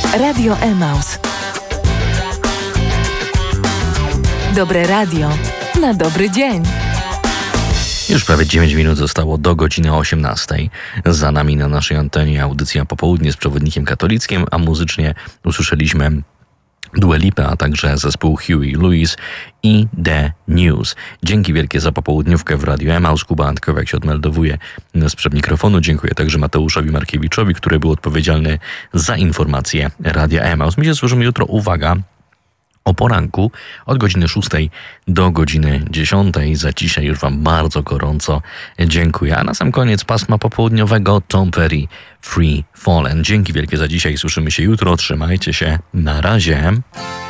Radio Emaus. Dobre radio na dobry dzień. Już prawie 9 minut zostało do godziny 18. Za nami na naszej antenie audycja Popołudnie z przewodnikiem katolickim, a muzycznie usłyszeliśmy Dua Lipę, a także zespół Huey Lewis i The News. Dzięki wielkie za popołudniówkę w Radio Emaus. Kuba Antkowiak się odmeldowuje sprzed mikrofonu. Dziękuję także Mateuszowi Markiewiczowi, który był odpowiedzialny za informacje Radia Emaus. My się słyszymy jutro, uwaga, o poranku od godziny 6 do godziny 10. Za dzisiaj już Wam bardzo gorąco dziękuję. A na sam koniec pasma popołudniowego Tom Petty, Free Fallen. Dzięki wielkie za dzisiaj. Słyszymy się jutro. Trzymajcie się. Na razie.